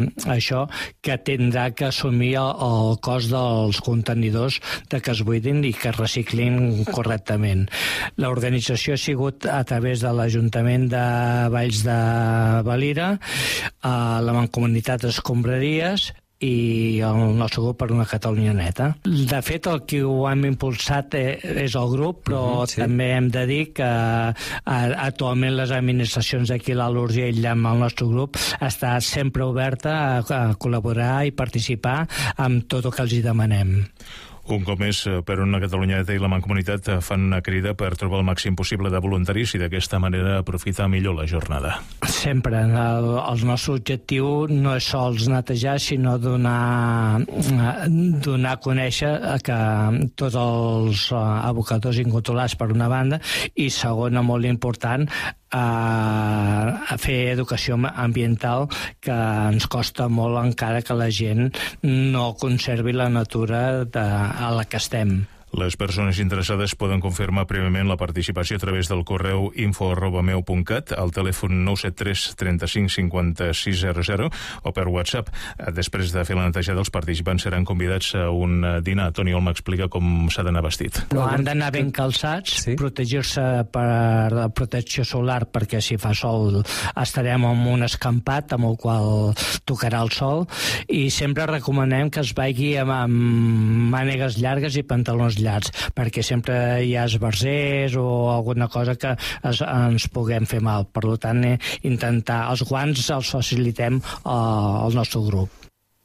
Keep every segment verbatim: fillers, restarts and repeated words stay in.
això, que tindrà que assumir el, el cost dels contenidors de que es buidin i que es reciclin correctament. L'organització ha sigut a través de l'Ajuntament de Valls de Valira, la Mancomunitat Escombraries i el nostre grup Per una Catalunya Neta. De fet, el que ho hem impulsat és el grup, però uh-huh, sí. també hem de dir que actualment les administracions d'aquí a l'Alt Urgell amb el nostre grup està sempre oberta a, a col·laborar i participar amb tot el que els hi demanem. Un cop més, Per una Catalunya Neta i la Mancomunitat fan una crida per trobar el màxim possible de voluntaris i d'aquesta manera aprofitar millor la jornada. Sempre. El, el nostre objectiu no és sols netejar, sinó donar, donar a conèixer que tots els abocadors incontrolats per una banda i, segona, molt important, a fer educació ambiental, que ens costa molt encara que la gent no conservi la natura de, a la que estem. Les persones interessades poden confirmar prèviament la participació a través del correu info arroba meu punt cat, al telèfon nou set tres trenta-cinc cinquanta-sis zero zero o per WhatsApp. Després de fer la netejada, els participants seran convidats a un dinar. Toni Olma explica com s'ha d'anar vestit. No, han d'anar ben calçats, sí? Protegir-se per la protecció solar, perquè si fa sol estarem en un escampat amb el qual tocarà el sol, i sempre recomanem que es vagi amb, amb mànegues llargues i pantalons llargs, perquè sempre hi ha esbarzers o alguna cosa que es, ens puguem fer mal. Per tant, eh, intentar els guants els facilitem eh, al nostre grup.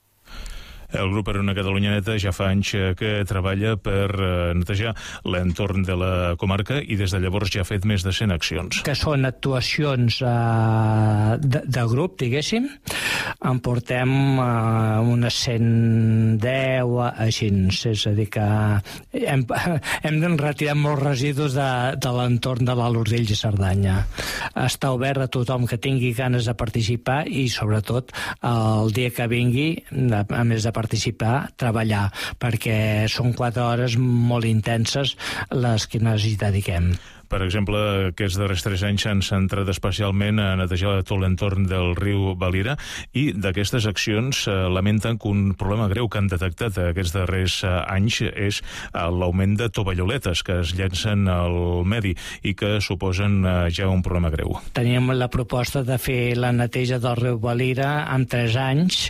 El grup Per una Catalunya Neta ja fa anys que treballa per netejar l'entorn de la comarca i des de llavors ja ha fet més de cent accions. Que són actuacions eh, de, de grup, diguéssim. En portem eh, unes cent deu així, és a dir que hem, hem retirat molts residus de, de l'entorn de l'Alt Urgell i Cerdanya. Està obert a tothom que tingui ganes de participar i, sobretot, el dia que vingui, a més de participar, treballar, perquè són quatre hores molt intenses les que ens hi dediquem. Per exemple, aquests darrers tres anys s'han centrat especialment a netejar tot l'entorn del riu Valira i d'aquestes accions eh, lamenten que un problema greu que han detectat aquests darrers eh, anys és eh, l'augment de tovalloletes que es llencen al medi i que suposen eh, ja un problema greu. Teníem la proposta de fer la neteja del riu Valira en tres anys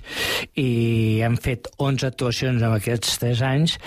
i hem fet onze actuacions en aquests tres anys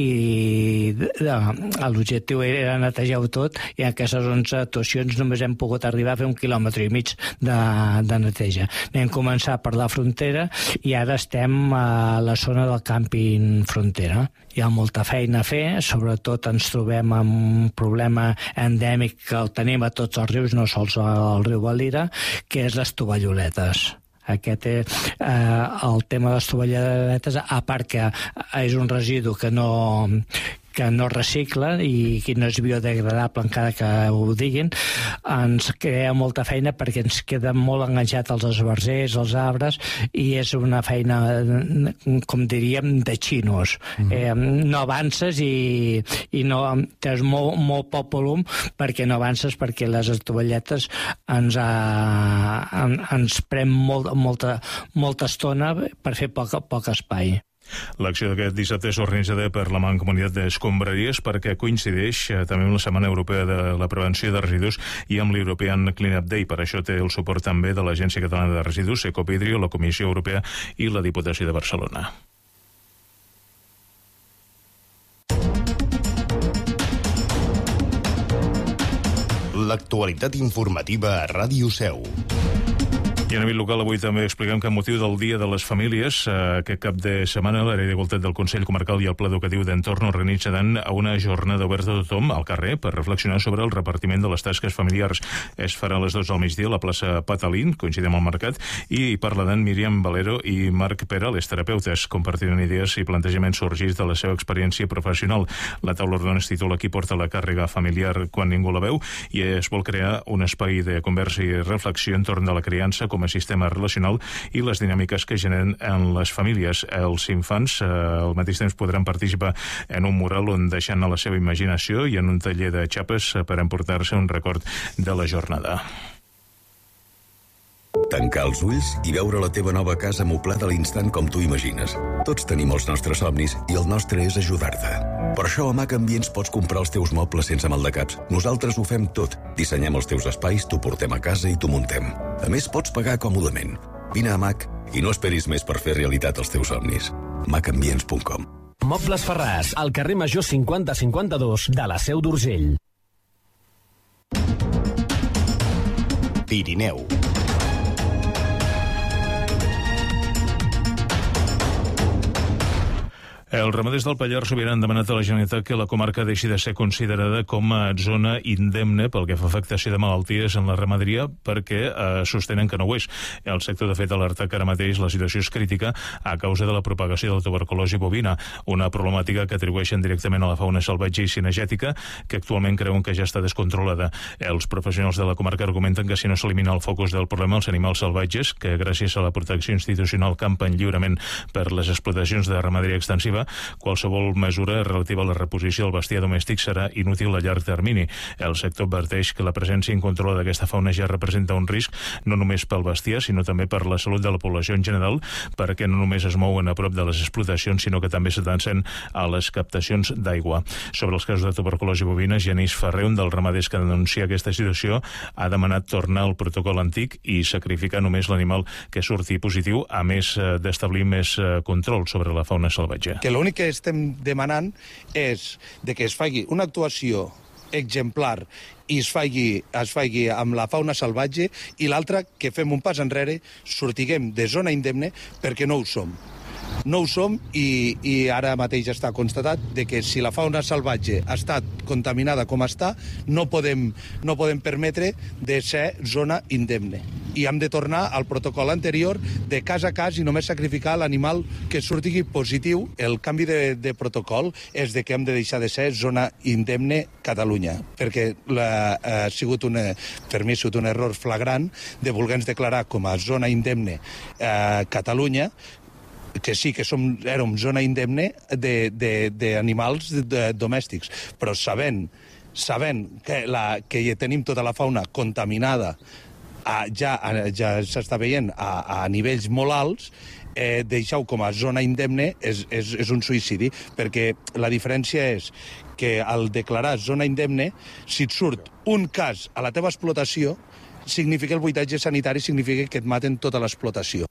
i eh, l'objectiu era netejar-ho tot i en aquestes onze actuacions només hem pogut arribar a fer un quilòmetre i mig de, de neteja. Vam començar per la frontera i ara estem a la zona del càmping frontera. Hi ha molta feina a fer, sobretot ens trobem amb un problema endèmic que el tenim a tots els rius, no sols al riu Valira, que és les tovalloletes. Aquest és eh, el tema de les tovalloletes, a part que és un residu que no... que no recicla i que no és biodegradable encara que ho diguin, ens crea molta feina perquè ens queda molt enganxat als esbarzers, als arbres, i és una feina, com diríem, de xinos. Mm. Eh, no avances i, i no tens molt, molt poc volum perquè no avances, perquè les tovalletes ens, ha, ens pren molt, molta, molta estona per fer poc, poc espai. L'acció d'aquest dissabte és organitzada per la Mancomunitat d'Escombraries perquè coincideix eh, també amb la Setmana Europea de la Prevenció de Residus i amb l'European Cleanup Day. Per això té el suport també de l'Agència Catalana de Residus, Ecopidrio, la Comissió Europea i la Diputació de Barcelona. L'actualitat informativa a Ràdio Seu. I en àmbit local avui també expliquem que amb motiu del Dia de les Famílies, eh, aquest cap de setmana l'àrea d'igualtat del Consell Comarcal i el Pla Educatiu d'Entorn organitzaran una jornada oberta a tothom al carrer per reflexionar sobre el repartiment de les tasques familiars. Es farà a les dues del migdia a la plaça Patalín, coincidem al mercat, i hi parlaran Míriam Valero i Marc Perales, terapeutes, compartiran idees i plantejaments sorgits de la seva experiència professional. La taula rodona es titula Qui porta la càrrega familiar quan ningú la veu i es vol crear un espai de conversa i reflexió entorn de la criança com a sistema relacional i les dinàmiques que generen en les famílies. Els infants eh, al mateix temps podran participar en un mural on deixant a la seva imaginació i en un taller de xapes per emportar-se un record de la jornada. Tancar els ulls i veure la teva nova casa amoblada a l'instant com tu imagines. Tots tenim els nostres somnis i el nostre és ajudar-te. Per això a Mac Ambients pots comprar els teus mobles sense maldecaps. Nosaltres ho fem tot. Dissenyem els teus espais, t'ho portem a casa i t'ho muntem. A més, pots pagar còmodament. Vine a Mac i no esperis més per fer realitat els teus somnis. mac ambients punt com. Mobles Ferràs, al carrer Major cinquanta cinquanta-dos de la Seu d'Urgell. Pirineu. Els ramaders del Pallars Sobirà han demanat a la Generalitat que la comarca deixi de ser considerada com a zona indemne pel que fa a afectació de malalties en la ramaderia, perquè eh, sostenen que no ho és. El sector, de fet, alerta que ara mateix la situació és crítica a causa de la propagació de la tuberculosi bovina, una problemàtica que atribueixen directament a la fauna salvatge i cinegètica, que actualment creuen que ja està descontrolada. Els professionals de la comarca argumenten que si no s'elimina el focus del problema, els animals salvatges, que gràcies a la protecció institucional campen lliurement per les explotacions de ramaderia extensiva, qualsevol mesura relativa a la reposició del bestiar domèstic serà inútil a llarg termini. El sector adverteix que la presència incontrolada d'aquesta fauna ja representa un risc no només pel bestiar, sinó també per la salut de la població en general, perquè no només es mouen a prop de les explotacions, sinó que també s'atancen a les captacions d'aigua. Sobre els casos de tuberculosi bovina, Genís Ferrer, un dels ramaders que denuncia aquesta situació, ha demanat tornar al protocol antic i sacrificar només l'animal que surti positiu, a més d'establir més control sobre la fauna salvatge. Que l'únic que estem demanant és de que es faci una actuació exemplar i es faci, es faci amb la fauna salvatge, i l'altra, que fem un pas enrere, sortiguem de zona indemne, perquè no ho som. No ho som i, i ara mateix està constatat de que si la fauna salvatge ha estat contaminada com està, no podem, no podem permetre de ser zona indemne. I hem de tornar al protocol anterior de cas a cas i només sacrificar l'animal que surti positiu. El canvi de, de protocol és de que hem de deixar de ser zona indemne Catalunya, perquè la, ha sigut una, per mi ha sigut un error flagrant de voler-nos declarar com a zona indemne eh, Catalunya, que sí que som, érem zona indemne d'animals domèstics, però sabent, sabent que, la, que tenim tota la fauna contaminada, a, ja, ja s'està veient a, a nivells molt alts, eh, deixar-ho com a zona indemne és, és, és un suïcidi, perquè la diferència és que al declarar zona indemne, si et surt un cas a la teva explotació, significa el buidatge sanitari, significa que et maten tota l'explotació.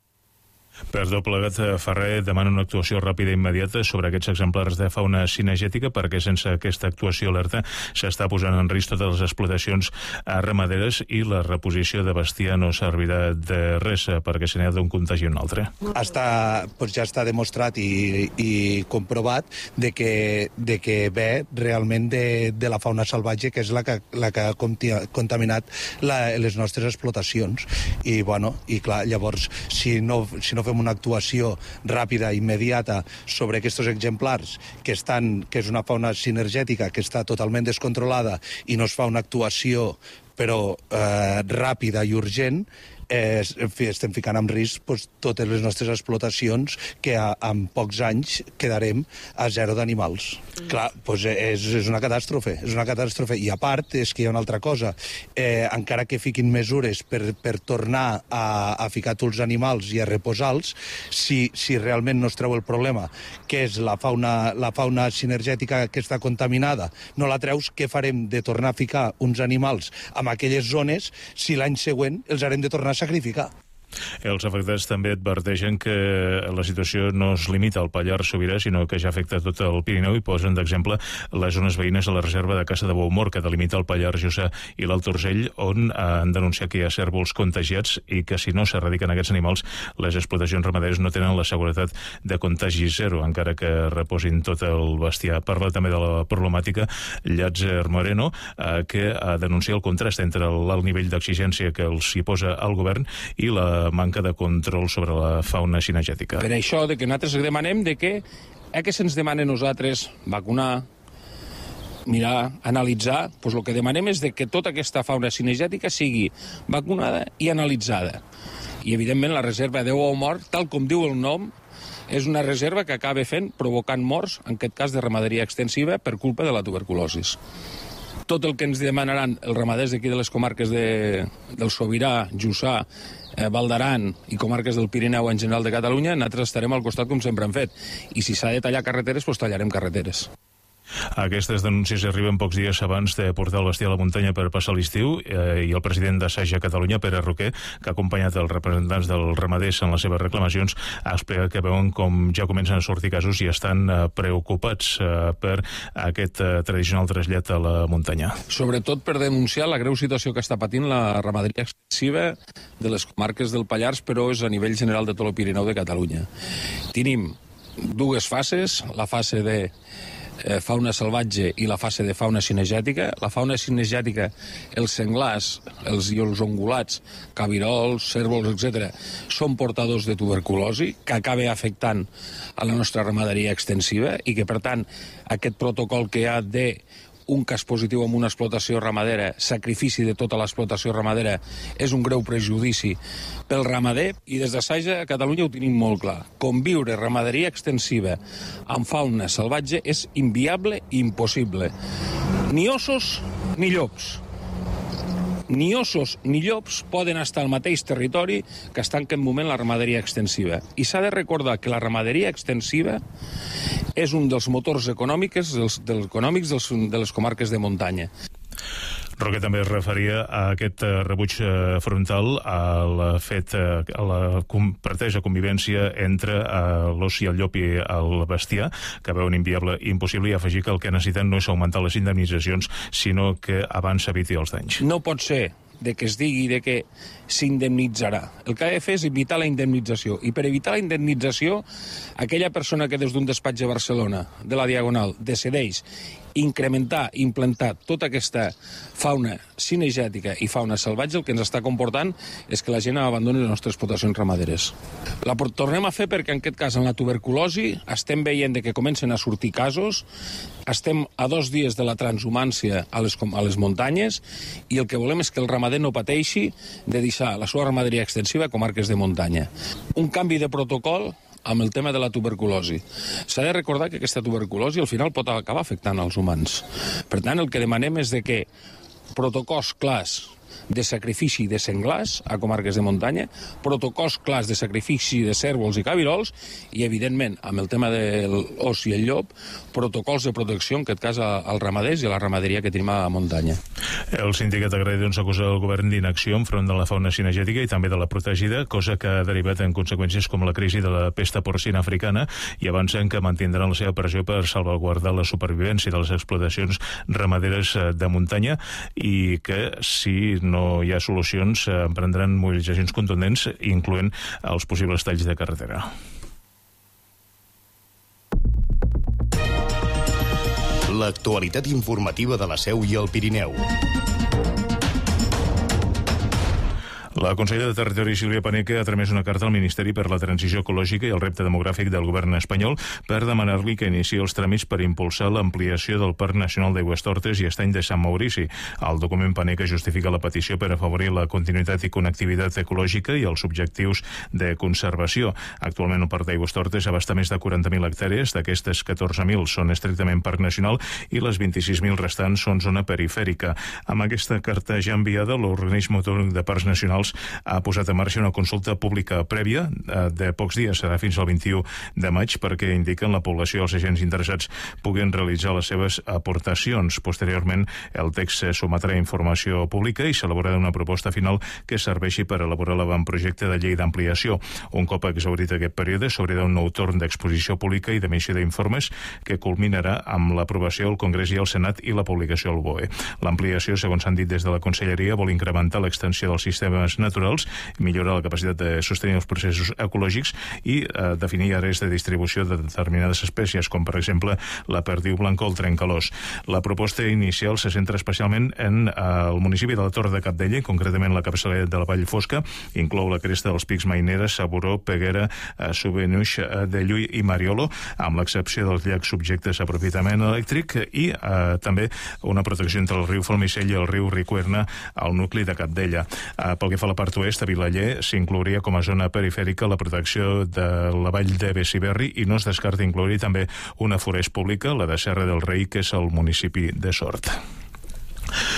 Per tot plegat, Ferrer demana una actuació ràpida i immediata sobre aquests exemplars de fauna cinegètica, perquè sense aquesta actuació alerta s'està posant en risc totes les explotacions ramaderes i la reposició de bestiar no servirà de res, perquè se n'ha d'un contagi un altre. Està, doncs ja està demostrat i, i comprovat de que, de que ve realment de, de la fauna salvatge, que és la que, la que ha contaminat la, les nostres explotacions. I, bueno, i clar, llavors, si no, si no fem una actuació ràpida i immediata sobre aquests exemplars que, estan, que és una fauna sinergètica que està totalment descontrolada i no es fa una actuació però eh, ràpida i urgent, eh, estem ficant en risc pues, totes les nostres explotacions que a, en pocs anys quedarem a zero d'animals. Mm. Clar, pues, és, és una catàstrofe, és una catàstrofe. I a part, és que hi ha una altra cosa, eh, encara que fiquin mesures per, per tornar a, a ficar tots els animals i a reposar-los, si, si realment no es treu el problema, que és la fauna, la fauna sinergètica que està contaminada, no la treus, què farem de tornar a ficar uns animals en aquelles zones si l'any següent els haurem de tornar a sacrificar? Els afectats també adverteixen que la situació no es limita al Pallars Sobirà, sinó que ja afecta tot el Pirineu, i posen d'exemple les zones veïnes a la reserva de Caça de Boumor, que delimita el Pallars Jussà i l'Alt Urgell, on han denunciat que hi ha cérvols contagiats i que si no s'erradiquen aquests animals, les explotacions ramaderes no tenen la seguretat de contagi zero, encara que reposin tot el bestiar. Parla també de la problemàtica Llàtzer Moreno, eh, que ha denunciat el contrast entre l'alt nivell d'exigència que els hi posa el govern i la manca de control sobre la fauna cinegètica. Per això de que nosaltres demanem de que eh, que se'ns demana a nosaltres vacunar, mirar, analitzar, doncs el que demanem és de que tota aquesta fauna cinegètica sigui vacunada i analitzada. I evidentment la reserva de Boumor, tal com diu el nom, és una reserva que acaba fent, provocant morts, en aquest cas de ramaderia extensiva, per culpa de la tuberculosi. tot el que ens demanaran els ramaders d'aquí de les comarques de, del Sobirà, Jussà, eh, Val d'Aran i comarques del Pirineu en general de Catalunya, nosaltres estarem al costat com sempre hem fet. I si s'ha de tallar carreteres, doncs tallarem carreteres. Aquestes denúncies arriben pocs dies abans de portar el bestiar a la muntanya per passar l'estiu eh, i el president de Saja Catalunya, Pere Roquer, que ha acompanyat els representants dels ramaders en les seves reclamacions, ha explicat que veuen com ja comencen a sortir casos i estan eh, preocupats eh, per aquest eh, tradicional trasllat a la muntanya. Sobretot per denunciar la greu situació que està patint la ramaderia extensiva de les comarques del Pallars, però és a nivell general de tot el Pirineu de Catalunya. Tenim dues fases, la fase de Eh, fauna salvatge i la fase de fauna cinegètica. La fauna cinegètica, els senglars els, i els ongulats, cabirols, cérvols, etcètera, són portadors de tuberculosi que acaba afectant a la nostra ramaderia extensiva i que, per tant, aquest protocol que hi ha de un cas positiu en una explotació ramadera, sacrifici de tota l'explotació ramadera, és un greu prejudici pel ramader, i des de Saja a Catalunya ho tenim molt clar. Conviure ramaderia extensiva amb fauna salvatge és inviable i impossible. Ni ossos ni llops. Ni ossos ni llops poden estar al mateix territori que està en aquest moment la ramaderia extensiva. I s'ha de recordar que la ramaderia extensiva és un dels motors econòmics dels, dels, econòmics dels, de les comarques de muntanya. Roquer també es referia a aquest rebuig frontal, al fet, a la pretesa convivència entre l'os i el llop i el bestiar, que veuen inviable i impossible, i afegir que el que necessiten no és augmentar les indemnitzacions, sinó que abans s'eviti els danys. No pot ser de que es digui de que s'indemnitzarà. El que ha de fer és evitar la indemnització. I per evitar la indemnització, aquella persona que des d'un despatx de Barcelona, de la Diagonal, decideix incrementar, implantar tota aquesta fauna cinegètica i fauna salvatge, el que ens està comportant és que la gent abandoni les nostres explotacions ramaderes. La tornem a fer perquè en aquest cas en la tuberculosi estem veient de que comencen a sortir casos, estem a dos dies de la transhumància a les, a les muntanyes i el que volem és que el ramader no pateixi de deixar la seva ramaderia extensiva a comarques de muntanya. Un canvi de protocol amb el tema de la tuberculosi. S'ha de recordar que aquesta tuberculosi al final pot acabar afectant als humans. Per tant, el que demanem és de que protocols clars de sacrifici de senglars a comarques de muntanya, protocols clars de sacrifici de cérvols i cabirols i, evidentment, amb el tema de l'os i el llop, protocols de protecció, en aquest cas, als ramaders i a la ramaderia que tenim a muntanya. El sindicat agrari doncs acusa el govern d'inacció enfront de la fauna cinegètica i també de la protegida, cosa que ha derivat en conseqüències com la crisi de la pesta porcina africana, i avancen que mantindran la seva pressió per salvaguardar la supervivència de les explotacions ramaderes de muntanya i que, si no hi ha solucions, emprendran mobilitzacions contundents, incloent els possibles talls de carretera. L'actualitat informativa de la Seu i el Pirineu. La consellera de Territori, Sílvia Paneque, ha tramès una carta al Ministeri per la Transició Ecològica i el Repte Demogràfic del govern espanyol per demanar-li que iniciï els tràmits per impulsar l'ampliació del Parc Nacional d'Aigüestortes i Estany de Sant Maurici. El document Paneque justifica la petició per afavorir la continuïtat i connectivitat ecològica i els objectius de conservació. Actualment el Parc d'Aigüestortes abasta més de quaranta mil hectàrees, d'aquestes catorze mil són estrictament Parc Nacional i les vint-i-sis mil restants són zona perifèrica. Amb aquesta carta ja enviada, l'Organisme Autònom de Parcs Nacionals ha posat en marxa una consulta pública prèvia de pocs dies, serà fins al vint-i-u de maig, perquè indiquen la població i els agents interessats puguin realitzar les seves aportacions. Posteriorment, el text se sometrà a informació pública i s'elaborarà una proposta final que serveixi per elaborar l'avantprojecte de llei d'ampliació. Un cop exhaurit aquest període, s'obrirà un nou torn d'exposició pública i d'emissió d'informes que culminarà amb l'aprovació al Congrés i al Senat i la publicació al B O E. L'ampliació, segons s'han dit des de la Conselleria, vol incrementar l'extensió dels sistemes naturals, millorar la capacitat de sostenir els processos ecològics i eh, definir àrees de distribució de determinades espècies, com per exemple la perdiu blanca o el trencalós. La proposta inicial se centra especialment en eh, el municipi de la Torre de Cabdella, concretament la capçalera de la Vall Fosca, inclou la cresta dels Pics Maineres, Saboró, Peguera, eh, Subenuix, eh, de Llull i Mariolo, amb l'excepció dels llacs subjectes a aprofitament elèctric, i eh, també una protecció entre el riu Falmicell i el riu Ricuerna al nucli de Cabdella. Eh, pel que fa a la part oest, a Vilaller, s'inclouria com a zona perifèrica la protecció de la vall de Besiberri i no es descarta incloure també una forest pública, la de Serra del Rei, que és el municipi de Sort.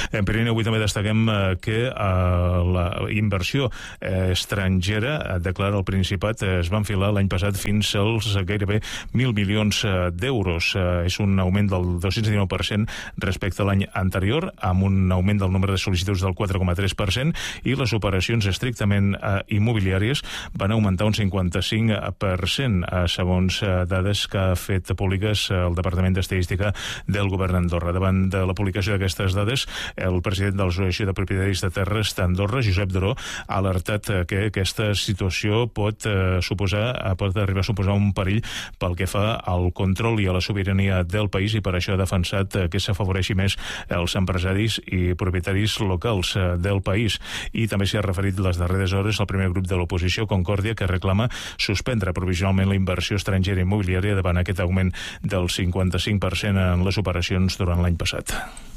En Pirineu avui també destaquem que la inversió estrangera declara el Principat es va enfilar l'any passat fins als gairebé mil milions d'euros. És un augment del dos-cents dinou per cent respecte a l'any anterior, amb un augment del nombre de sol·licituds del quatre coma tres per cent, i les operacions estrictament immobiliàries van augmentar un cinquanta-cinc per cent, segons dades que ha fet públiques el Departament d'Estadística del Govern d'Andorra. Davant de la publicació d'aquestes dades, el president de l'Associació de Propietaris de Terres d'Andorra, Josep Doró, ha alertat que aquesta situació pot suposar, pot arribar a suposar un perill pel que fa al control i a la sobirania del país, i per això ha defensat que s'afavoreixi més els empresaris i propietaris locals del país. I també s'hi ha referit les darreres hores al primer grup de l'oposició, Concòrdia, que reclama suspendre provisionalment la inversió estrangera immobiliària davant aquest augment del cinquanta-cinc per cent en les operacions durant l'any passat.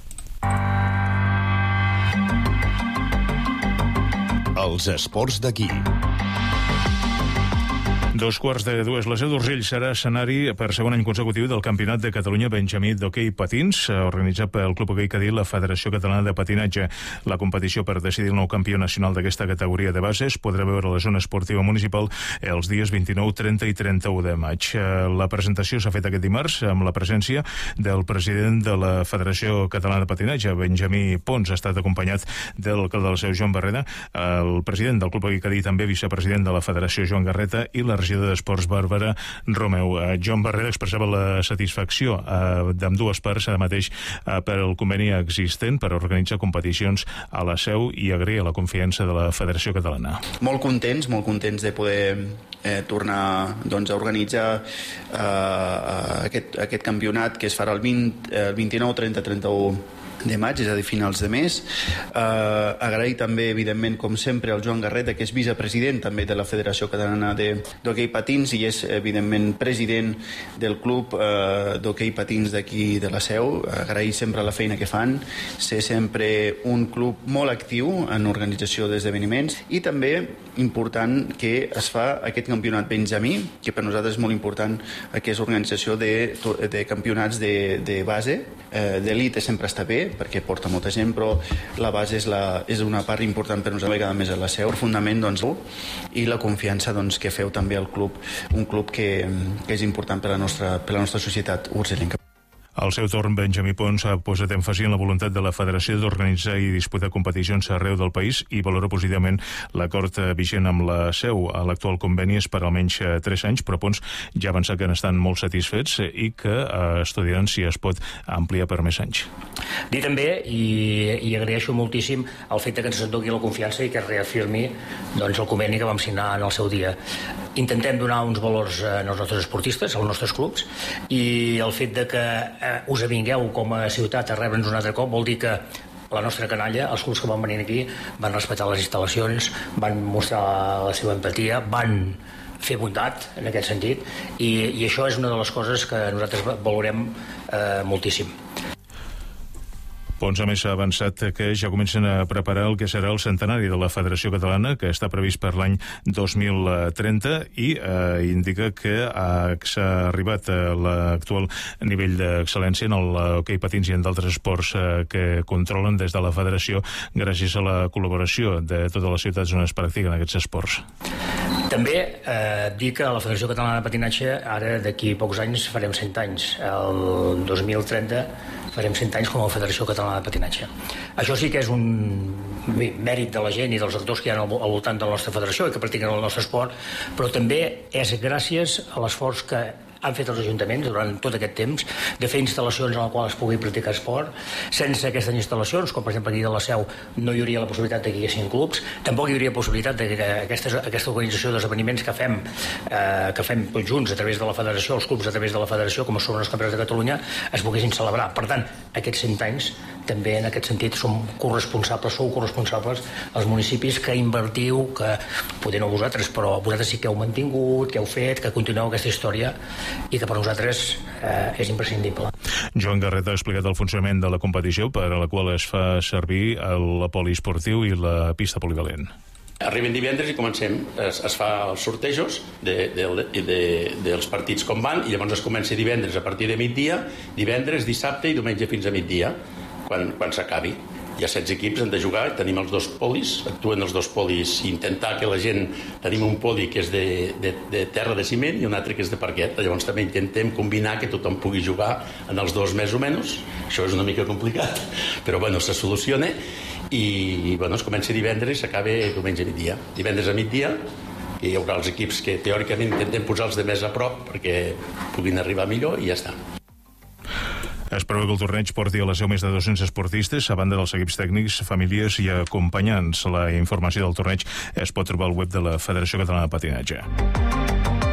Els esports d'aquí. Dos quarts de dues. La Seu d'Urgell serà escenari per segon any consecutiu del Campionat de Catalunya Benjamí d'hoquei patins, organitzat pel Club Hoquei Cadí, la Federació Catalana de Patinatge. La competició per decidir el nou campió nacional d'aquesta categoria de bases podrà veure a la zona esportiva municipal els dies vint-i-nou, trenta i trenta-u de maig. La presentació s'ha fet aquest dimarts amb la presència del president de la Federació Catalana de Patinatge, Benjamí Pons. Ha estat acompanyat del alcalde de la Seu, Joan Barreda, el president del Club Hoquei Cadí, també vicepresident de la Federació, Joan Garreta, i la regidora d'Esports, Bàrbara Romeu. Joan Barrera expressava la satisfacció eh, d'ambdues parts ara mateix eh, per el conveni existent per organitzar competicions a la Seu, i agrair la confiança de la Federació Catalana. Molt contents, molt contents de poder eh, tornar doncs, a organitzar eh, aquest, aquest campionat que es farà el, vint, el vint-i-nou, trenta, trenta-u de maig, és a dir, finals de mes. Eh, agrair també, evidentment, com sempre, al Joan Garreta, que és vicepresident també de la Federació Catalana d'Hoquei Patins i és, evidentment, president del club eh, d'hoquei patins d'aquí de la Seu. Agrair sempre la feina que fan, ser sempre un club molt actiu en organització d'esdeveniments, i també important que es fa aquest campionat Benjamí, que per nosaltres és molt important, que és organització de, de campionats de, de base. Eh, d'elit sempre està bé, perquè porta molta gent, però la base és, la, és una part important per nosaltres, cada més a la Seu. Profundament, doncs, i la confiança doncs, que feu també al club, un club que, que és important per la nostra, per la nostra societat urgellenca. Al seu torn, Benjamí Pons ha posat èmfasi en la voluntat de la Federació d'organitzar i disputar competicions arreu del país i valora positivament l'acord vigent amb la Seu. L'actual conveni és per almenys tres anys, però Pons ja ha avançat que n'estan molt satisfets i que eh, estudiaran si es pot ampliar per més anys. Dir també, i, i agraeixo moltíssim el fet que ens doni la confiança i que es reafirmi doncs, el conveni que vam signar en el seu dia. Intentem donar uns valors als nostres esportistes, als nostres clubs, i el fet de que eh, us avingueu com a ciutat a rebre'ns un altre cop vol dir que la nostra canalla, els clubs que van venir aquí, van respectar les instal·lacions, van mostrar la seva empatia, van fer bondat en aquest sentit, i, i això és una de les coses que nosaltres valorem eh, moltíssim. Pons, a més, ha avançat que ja comencen a preparar el que serà el centenari de la Federació Catalana, que està previst per l'any dos mil trenta, i eh, indica que eh, s'ha arribat a l'actual nivell d'excel·lència en el hoquei patins i en d'altres esports eh, que controlen des de la Federació, gràcies a la col·laboració de totes les ciutats on es practiquen aquests esports. També eh, dir que a la Federació Catalana de Patinatge ara d'aquí pocs anys farem cent anys. El dos mil trenta farem cent anys com a Federació Catalana de Patinatge. Això sí que és un mèrit de la gent i dels actors que hi ha al voltant de la nostra federació i que practiquen el nostre esport, però també és gràcies a l'esforç que han fet els ajuntaments durant tot aquest temps de fer instal·lacions en les quals es pugui practicar esport. Sense aquestes instal·lacions, com per exemple aquí de la Seu, no hi hauria la possibilitat que hi haguessin clubs, tampoc hi hauria possibilitat de que aquesta, aquesta organització d'esdeveniments que fem eh, que fem tots junts a través de la federació, els clubs a través de la federació, com són els campionats de Catalunya, es poguessin celebrar. Per tant, aquests cent anys també en aquest sentit som corresponsables, sou corresponsables als municipis que invertiu, que potser no vosaltres, però vosaltres sí que heu mantingut, que heu fet, que continueu aquesta història i que per nosaltres eh, és imprescindible. Joan Garreta ha explicat el funcionament de la competició, per a la qual es fa servir el poliesportiu i la pista polivalent. Arriben divendres i comencem. Es, es fa els sortejos de, de, de, de, dels partits com van, i llavors es comença divendres a partir de migdia, divendres, dissabte i diumenge fins a migdia, quan, quan s'acabi. hi ha setze equips, hem de jugar, tenim els dos polis, actuen els dos polis, intentar que la gent... Tenim un poli que és de, de, de terra de ciment i un altre que és de parquet. Llavors també intentem combinar que tothom pugui jugar en els dos més o menys. Això és una mica complicat, però bueno, se soluciona i bueno, es comença divendres i s'acaba diumenge a migdia. Divendres a migdia i hi haurà els equips que teòricament intentem posar-los de més a prop perquè puguin arribar millor i ja està. Es preveu que el torneig porti a la seu més de dos-cents esportistes, a banda dels equips tècnics, famílies i acompanyants. La informació del torneig es pot trobar al web de la Federació Catalana de Patinatge.